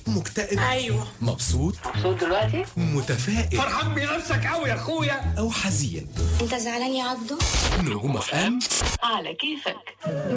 مكتئب؟ ايوه. مبسوط دلوقتي؟ متفائل؟ فرحان بنفسك قوي يا اخويا أو حزين؟ انت زعلان يا عبدو؟ نجوم اف ام على كيفك.